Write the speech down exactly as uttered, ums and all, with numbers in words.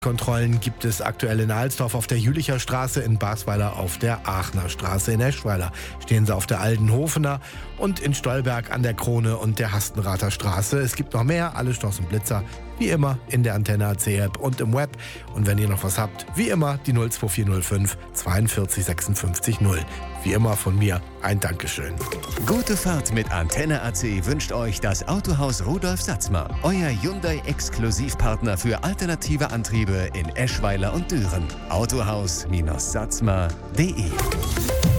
Kontrollen gibt es aktuell in Alsdorf auf der Jülicher Straße, in Basweiler auf der Aachener Straße. In Eschweiler stehen sie auf der Aldenhofener und in Stolberg an der Krone und der Hastenrather Straße. Es gibt noch mehr, alle Stoß und Blitzer, wie immer in der Antenne A C App und im Web. Und wenn ihr noch was habt, wie immer die null zwei vier null fünf zweiundvierzig sechsundfünfzig null. Wie immer von mir ein Dankeschön. Gute Fahrt mit Antenne A C wünscht euch das Autohaus Rudolf Satzmer. Euer Hyundai-Exklusivpartner für alternative Antriebe in Eschweiler und Düren. autohaus Bindestrich satzmer punkt de